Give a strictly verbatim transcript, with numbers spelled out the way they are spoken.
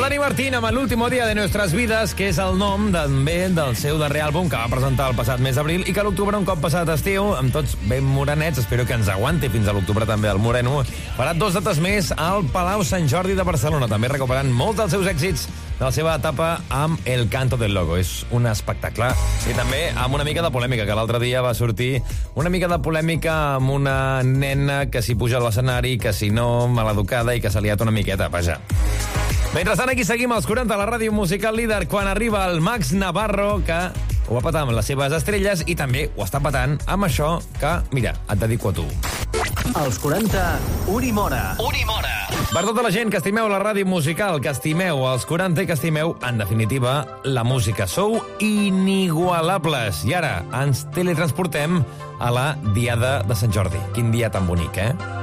Dani Martín amb l'último dia de nuestras vidas, que és el nom també del seu darrer àlbum que va presentar el passat mes d'abril i que a l'octubre, un cop passat estiu, amb tots ben morenets, espero que ens aguanti fins a l'octubre també el moreno, farà dos dates més al Palau Sant Jordi de Barcelona, també recuperant molts dels seus èxits de la seva etapa amb El Canto del Loco. És un espectacle. I també amb una mica de polèmica, que l'altre dia va sortir una mica de polèmica amb una nena que s'hi puja a l'escenari, que si no, maleducada, i que s'ha liat una miqueta, vaja. Mentrestant, aquí seguim als quaranta a la ràdio musical líder, quan arriba el Max Navarro, que ho va patar amb les seves estrelles i també ho està patant amb això que, mira, et dedico a tu. Als quaranta, Unimora. Unimora. Per tota la gent que estimeu la ràdio musical, que estimeu els quaranta i que estimeu, en definitiva, la música. Sou inigualables. I ara ens teletransportem a la Diada de Sant Jordi. Quin dia tan bonic, eh?